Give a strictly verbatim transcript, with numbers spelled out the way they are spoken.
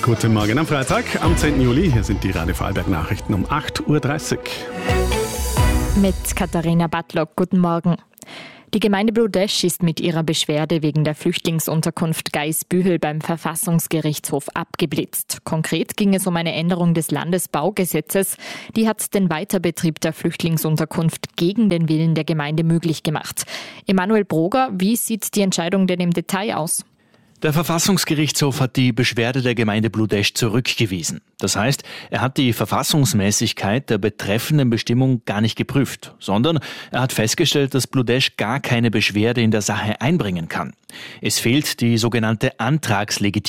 Guten Morgen am Freitag, am zehnten Juli. Hier sind die Radio Vorarlberg-Nachrichten um acht Uhr dreißig. Mit Katharina Badlock, guten Morgen. Die Gemeinde Bludesch ist mit ihrer Beschwerde wegen der Flüchtlingsunterkunft Geisbühel beim Verfassungsgerichtshof abgeblitzt. Konkret ging es um eine Änderung des Landesbaugesetzes. Die hat den Weiterbetrieb der Flüchtlingsunterkunft gegen den Willen der Gemeinde möglich gemacht. Emanuel Broger, wie sieht die Entscheidung denn im Detail aus? Der Verfassungsgerichtshof hat die Beschwerde der Gemeinde Bludesch zurückgewiesen. Das heißt, er hat die Verfassungsmäßigkeit der betreffenden Bestimmung gar nicht geprüft, sondern er hat festgestellt, dass Bludesch gar keine Beschwerde in der Sache einbringen kann. Es fehlt die sogenannte Antragslegitimation.